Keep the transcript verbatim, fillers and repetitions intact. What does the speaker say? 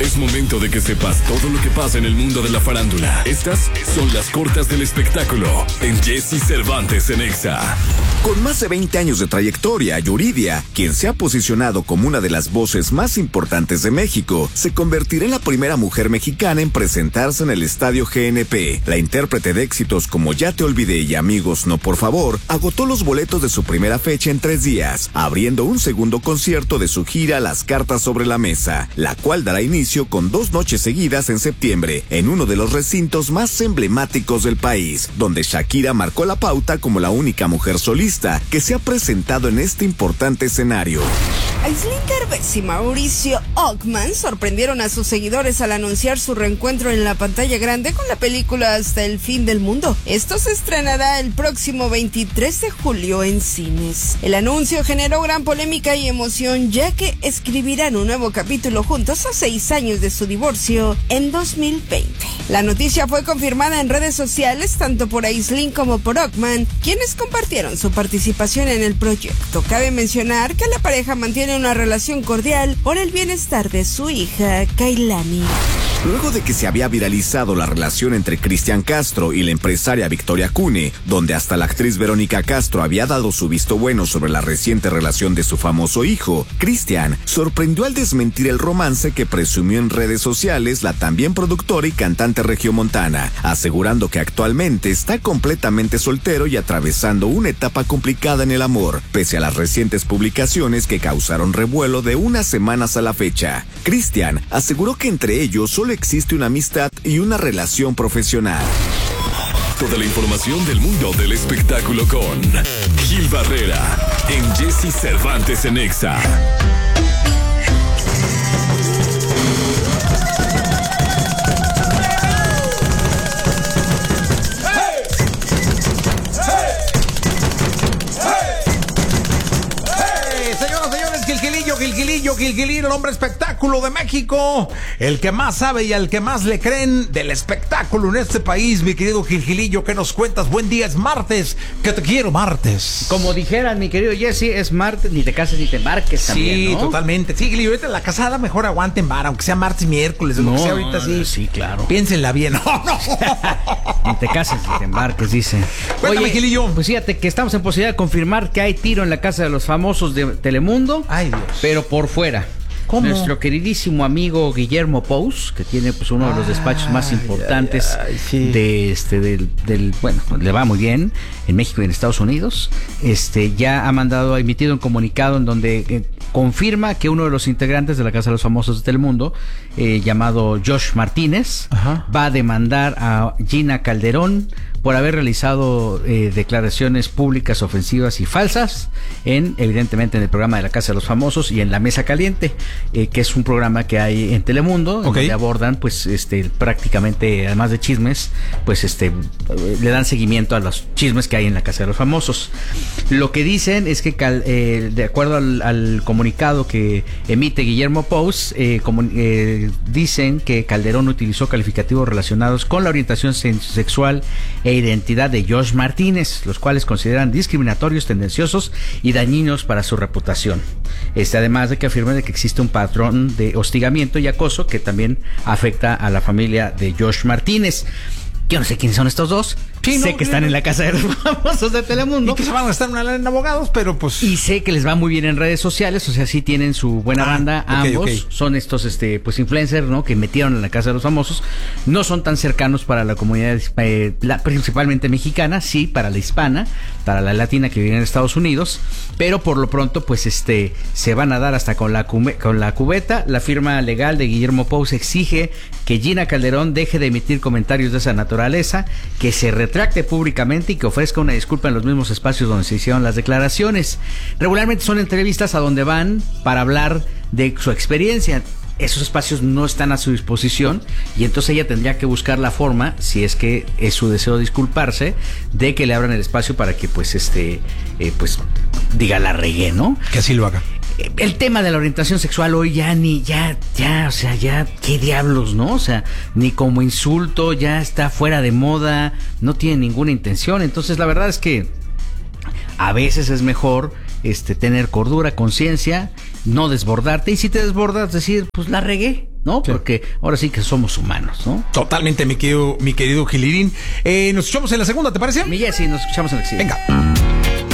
Es momento de que sepas todo lo que pasa en el mundo de la farándula. Estas son las cortas del espectáculo en Jesse Cervantes en Exa. Con más de veinte años de trayectoria, Yuridia, quien se ha posicionado como una de las voces más importantes de México, se convertirá en la primera mujer mexicana en presentarse en el Estadio G N P. La intérprete de éxitos como Ya te olvidé y Amigos no por favor, agotó los boletos de su primera fecha en tres días, abriendo un segundo concierto de su gira Las Cartas sobre la Mesa, la cual dará inicio con dos noches seguidas en septiembre, en uno de los recintos más emblemáticos del país, donde Shakira marcó la pauta como la única mujer solista que se ha presentado en este importante escenario. Aislinn Derbez y Mauricio Ockman sorprendieron a sus seguidores al anunciar su reencuentro en la pantalla grande con la película Hasta el fin del mundo. Esto se estrenará el próximo veintitrés de julio en cines. El anuncio generó gran polémica y emoción, ya que escribirán un nuevo capítulo juntos a seis años de su divorcio en dos mil veinte. La noticia fue confirmada en redes sociales tanto por Aislinn como por Ockman, quienes compartieron su participación en el proyecto. Cabe mencionar que la pareja mantiene una relación cordial por el bienestar de su hija, Kailani. Luego de que se había viralizado la relación entre Cristian Castro y la empresaria Victoria Cune, donde hasta la actriz Verónica Castro había dado su visto bueno sobre la reciente relación de su famoso hijo, Cristian sorprendió al desmentir el romance que presumió en redes sociales la también productora y cantante regiomontana, asegurando que actualmente está completamente soltero y atravesando una etapa complicada en el amor, pese a las recientes publicaciones que causaron revuelo de unas semanas a la fecha. Cristian aseguró que entre ellos solo existe una amistad y una relación profesional. Toda la información del mundo del espectáculo con Gil Barrera en Jesse Cervantes en Exa. Gilgilillo, Gilgilillo, el hombre espectáculo de México, el que más sabe y al que más le creen del espectáculo en este país, mi querido Gilgilillo, ¿qué nos cuentas? Buen día, es martes, que te quiero martes. Como dijeran, mi querido Jesse, es martes, ni te cases ni te embarques también, Sí, ¿no? totalmente. Sí, Gilillo, ahorita la casada mejor aguanten vara, aunque sea martes y miércoles, no, lo que sea ahorita sí. Sí, claro. Piénsenla bien. No, no. Ni te cases ni te embarques, dice. Cuéntame, Oye, Gilillo. pues fíjate que estamos en posibilidad de confirmar que hay tiro en la casa de los famosos de Telemundo. Ay, Dios. Pero por fuera. ¿Cómo? Nuestro queridísimo amigo Guillermo Pous, que tiene pues uno de los despachos más importantes ay, ay, sí. de este del, del bueno, le va muy bien en México y en Estados Unidos. Este ya ha mandado, ha emitido un comunicado en donde eh, confirma que uno de los integrantes de la Casa de los Famosos de Telemundo, eh, llamado Josh Martínez, Ajá. va a demandar a Gina Calderón por haber realizado eh, declaraciones públicas ofensivas y falsas en, evidentemente, en el programa de la Casa de los Famosos y en La Mesa Caliente, eh, que es un programa que hay en Telemundo, okay. donde abordan, pues, este, prácticamente, además de chismes, pues, este, le dan seguimiento a los chismes que hay en la Casa de los Famosos. Lo que dicen es que, eh, de acuerdo al, al comunicado que emite Guillermo Pous, eh, como, eh, dicen que Calderón utilizó calificativos relacionados con la orientación sexual e identidad de Josh Martínez, los cuales consideran discriminatorios, tendenciosos y dañinos para su reputación. Este, además de que afirman de que existe un patrón de hostigamiento y acoso que también afecta a la familia de Josh Martínez. Yo no sé quiénes son estos dos. Sí, sé no, que están no. en la Casa de los Famosos de Telemundo. Y que se van a gastar una lana en abogados, pero pues... Y sé que les va muy bien en redes sociales, o sea, sí tienen su buena ah, banda. Okay, ambos okay. son estos, este, pues, influencers, ¿no? Que metieron en la Casa de los Famosos. No son tan cercanos para la comunidad, eh, la, principalmente mexicana, sí, para la hispana, para la latina que vive en Estados Unidos. Pero por lo pronto, pues, este, se van a dar hasta con la, con la cubeta. La firma legal de Guillermo Pous exige que Gina Calderón deje de emitir comentarios de esa naturaleza, que se retracte públicamente y que ofrezca una disculpa en los mismos espacios donde se hicieron las declaraciones. Regularmente son entrevistas a donde van para hablar de su experiencia. Esos espacios no están a su disposición y entonces ella tendría que buscar la forma, si es que es su deseo disculparse, de que le abran el espacio para que pues este eh, pues diga la regué, ¿no? Que así lo haga. El tema de la orientación sexual hoy ya ni, ya, ya, o sea, ya, qué diablos, ¿no? O sea, ni como insulto, ya está fuera de moda, no tiene ninguna intención. Entonces, la verdad es que a veces es mejor este, tener cordura, conciencia, no desbordarte. Y si te desbordas, decir, pues la regué. ¿no? Sí. Porque ahora sí que somos humanos, ¿no? Totalmente, mi querido, mi querido Gilirín. Eh, nos escuchamos en la segunda, ¿te parece? Mi Jessy, nos escuchamos en la siguiente. Venga.